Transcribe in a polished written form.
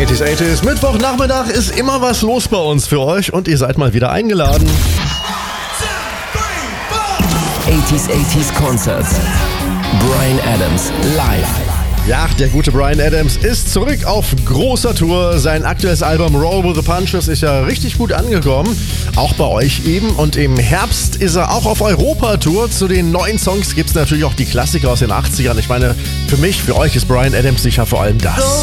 80s. Mittwochnachmittag ist immer was los bei uns für euch und ihr seid mal wieder eingeladen. 80s Concert. Bryan Adams live. Ja, der gute Bryan Adams ist zurück auf großer Tour. Sein aktuelles Album Roll with the Punches ist ja richtig gut angekommen. Auch bei euch eben. Und im Herbst ist er auch auf Europa-Tour. Zu den neuen Songs gibt es natürlich auch die Klassiker aus den 80ern. Ich meine, für euch ist Bryan Adams sicher vor allem das.